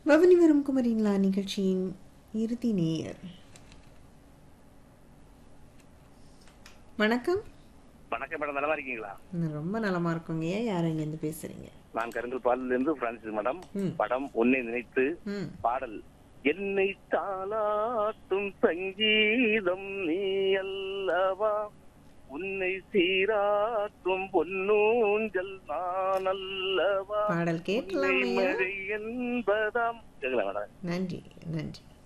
பவனி வரும் குமரிங்களா நிகழ்ச்சியின் இறுதி நேயர். வணக்கம். வணக்கம் மேடம், நல்லா இருக்கீங்களா? ரொம்ப நலமா இருக்குங்க. யார் இருந்து பேசுறீங்க? நான் கருங்கல் பாலில இருந்து பிரான்சிஸ் மேடம். ம். படம் உன்னை நினைத்து. ம். பாடல் என்னை தாளாட்டும் சங்கீதம் நீ அல்லவா, உன்னை சீராட்டும் பொன்னூஞ்சல் நான் அல்லவா, பாடல் உன்னை கேட்கலாமே. மழை என்பதாம். கேட்கலாம் மேடம். நன்றி நன்றி.